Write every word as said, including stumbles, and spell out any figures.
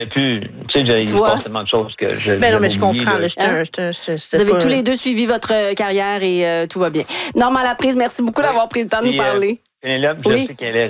Et puis, tu sais, il se passe tellement de choses que je. Ben non, mais je comprends. Là. Là, je te, hein? je te, je te, je te Vous avez pas... tous les deux suivi votre carrière et euh, tout va bien. Normand Laprise, merci beaucoup oui. d'avoir pris le temps de nous parler. Euh, Pénélope, oui. je sais qu'elle est